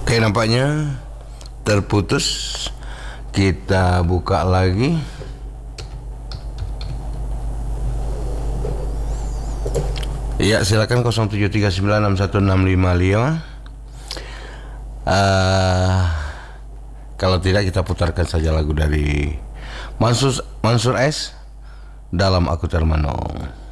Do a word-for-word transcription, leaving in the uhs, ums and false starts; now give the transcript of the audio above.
Oke, nampaknya terputus. Kita buka lagi. Ya, silakan nol tujuh tiga sembilan enam satu enam lima lima. Uh, kalau tidak kita putarkan saja lagu dari Mansur Mansur S, Dalam Aku Termenung.